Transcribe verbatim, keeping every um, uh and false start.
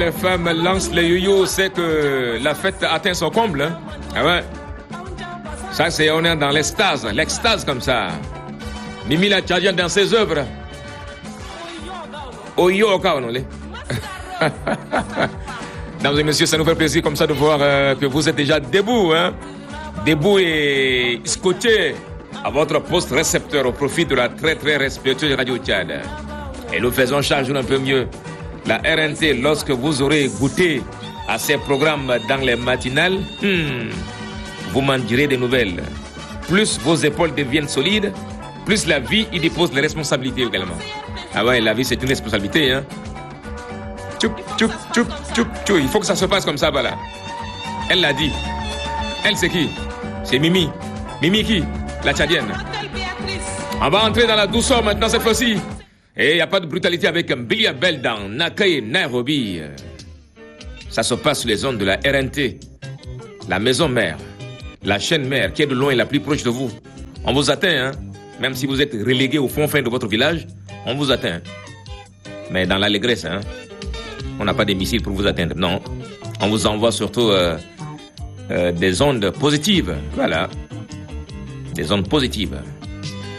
les femmes lancent les yo-yo, c'est que la fête atteint son comble. Hein? Ah ouais. Ça, c'est, on est dans l'extase, l'extase comme ça. Mimi la Tchadienne dans ses œuvres. Oyo au cas, non, les. Mesdames et messieurs, ça nous fait plaisir comme ça de voir euh, que vous êtes déjà debout, hein? Debout et scotché à votre poste récepteur au profit de la très très respectueuse Radio Tchad. Et nous faisons charge un peu mieux. La R N T, lorsque vous aurez goûté à ces programmes dans les matinales, hmm, vous m'en direz des nouvelles. Plus vos épaules deviennent solides, plus la vie y dépose les responsabilités également. Ah ouais, la vie c'est une responsabilité, hein. Tchoup, tchoup, tchoup, tchoup, tchoup. Il faut que ça se passe comme ça, voilà. Elle l'a dit. Elle, c'est qui? C'est Mimi. Mimi qui? La Tchadienne. On va entrer dans la douceur maintenant cette fois-ci. Et il n'y a pas de brutalité avec Billy Abel dans Nakai, Nairobi. Ça se passe sur les ondes de la R N T. La maison mère. La chaîne mère qui est de loin et la plus proche de vous. On vous atteint, hein. Même si vous êtes relégué au fond fin de votre village, on vous atteint. Mais dans l'allégresse, hein. On n'a pas de missiles pour vous atteindre, non. On vous envoie surtout euh, euh, des ondes positives. Voilà. Des ondes positives.